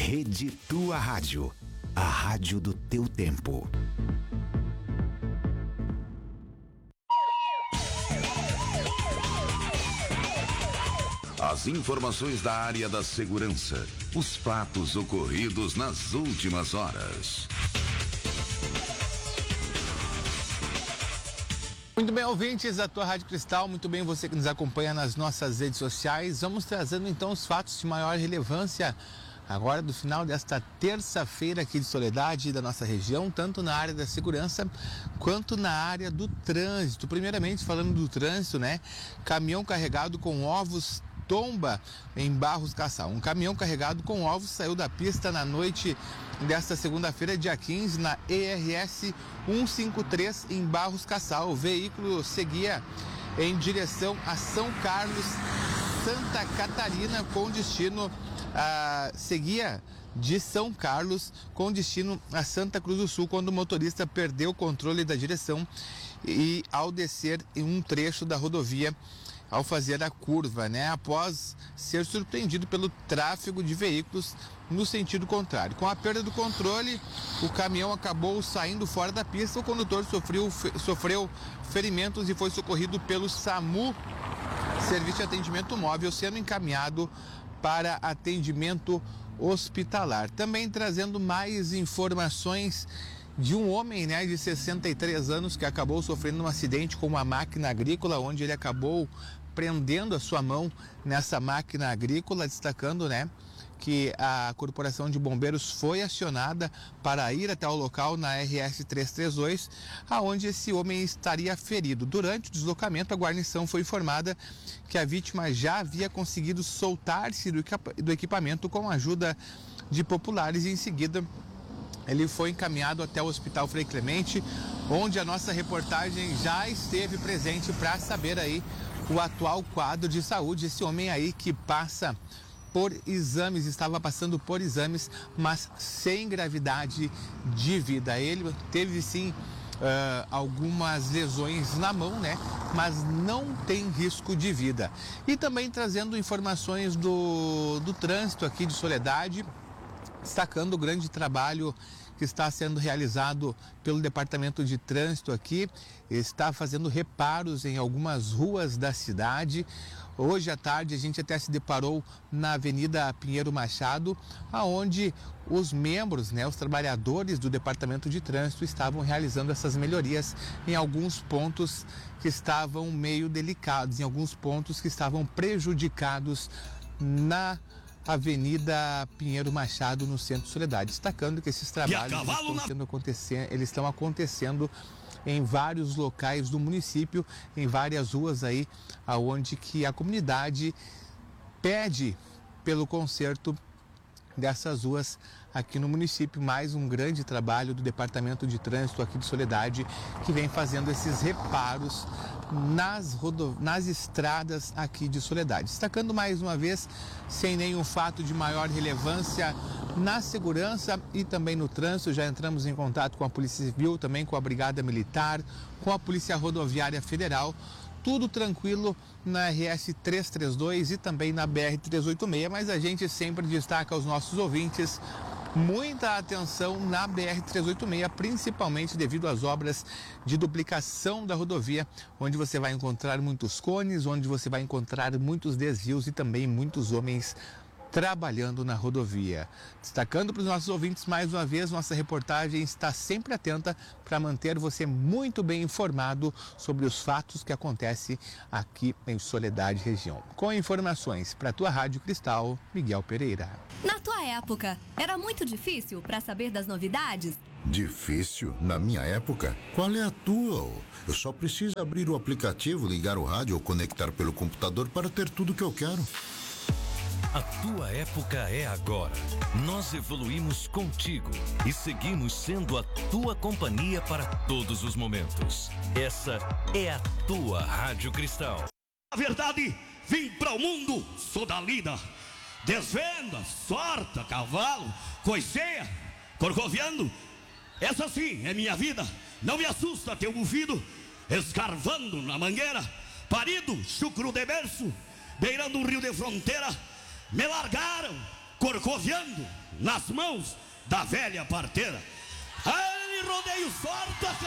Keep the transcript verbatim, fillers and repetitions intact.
Rede Tua Rádio, a rádio do teu tempo. As informações da área da segurança, os fatos ocorridos nas últimas horas. Muito bem, ouvintes da Tua Rádio Cristal, muito bem você que nos acompanha nas nossas redes sociais. Vamos trazendo então os fatos de maior relevância agora do final desta terça-feira aqui de Soledade, da nossa região, tanto na área da segurança quanto na área do trânsito. Primeiramente, falando do trânsito, né? Caminhão carregado com ovos tomba em Barros Cassal. Um caminhão carregado com ovos saiu da pista na noite desta segunda-feira, dia quinze, na E R S cento e cinquenta e três, em Barros Cassal. O veículo seguia em direção a São Carlos, Santa Catarina, com destino a... seguia de São Carlos com destino a Santa Cruz do Sul, quando o motorista perdeu o controle da direção e ao descer em um trecho da rodovia, ao fazer a curva, né? Após ser surpreendido pelo tráfego de veículos no sentido contrário. Com a perda do controle, o caminhão acabou saindo fora da pista. O condutor sofreu, sofreu ferimentos e foi socorrido pelo SAMU, Serviço de Atendimento Móvel, sendo encaminhado para atendimento hospitalar. Também trazendo mais informações de um homem, né, de sessenta e três anos que acabou sofrendo um acidente com uma máquina agrícola, onde ele acabou prendendo a sua mão nessa máquina agrícola, destacando, né, que a Corporação de Bombeiros foi acionada para ir até o local na R S trezentos e trinta e dois, aonde esse homem estaria ferido. Durante o deslocamento, a guarnição foi informada que a vítima já havia conseguido soltar-se do equipamento com a ajuda de populares e, em seguida, ele foi encaminhado até o Hospital Frei Clemente, onde a nossa reportagem já esteve presente para saber aí o atual quadro de saúde. Esse homem aí que passa por exames, estava passando por exames, mas sem gravidade de vida. Ele teve sim uh, algumas lesões na mão, né? Mas não tem risco de vida. E também trazendo informações do, do trânsito aqui de Soledade, destacando o grande trabalho que está sendo realizado pelo Departamento de Trânsito aqui, está fazendo reparos em algumas ruas da cidade. Hoje à tarde a gente até se deparou na Avenida Pinheiro Machado, aonde os membros, né, os trabalhadores do Departamento de Trânsito estavam realizando essas melhorias em alguns pontos que estavam meio delicados, em alguns pontos que estavam prejudicados na Avenida Pinheiro Machado, no centro de Soledade, destacando que esses trabalhos estão, na... sendo acontecendo, eles estão acontecendo em vários locais do município, em várias ruas aí, aonde que a comunidade pede pelo conserto dessas ruas aqui no município. Mais um grande trabalho do Departamento de Trânsito aqui de Soledade, que vem fazendo esses reparos nas, rodo... nas estradas aqui de Soledade. Destacando mais uma vez, sem nenhum fato de maior relevância na segurança e também no trânsito, já entramos em contato com a Polícia Civil, também com a Brigada Militar, com a Polícia Rodoviária Federal. Tudo tranquilo na R S trezentos e trinta e dois e também na B R trezentos e oitenta e seis, mas a gente sempre destaca aos nossos ouvintes muita atenção na B R trezentos e oitenta e seis, principalmente devido às obras de duplicação da rodovia, onde você vai encontrar muitos cones, onde você vai encontrar muitos desvios e também muitos homens trabalhando na rodovia. Destacando para os nossos ouvintes mais uma vez, nossa reportagem está sempre atenta para manter você muito bem informado sobre os fatos que acontecem aqui em Soledade região. Com informações para a tua Rádio Cristal, Miguel Pereira. Na tua época, era muito difícil para saber das novidades? Difícil? Na minha época? Qual é a tua? Eu só preciso abrir o aplicativo, ligar o rádio ou conectar pelo computador para ter tudo que eu quero. A tua época é agora. Nós evoluímos contigo e seguimos sendo a tua companhia para todos os momentos. Essa é a tua Rádio Cristal. A verdade, vim para o mundo, sou da lida. Desvenda, sorta, cavalo, coiceia, corcoviando. Essa sim é minha vida. Não me assusta teu bufido, escarvando na mangueira, parido, chucro de berço, beirando um rio de fronteira. Me largaram, corcoviando, nas mãos da velha parteira. Aí rodeio sorta.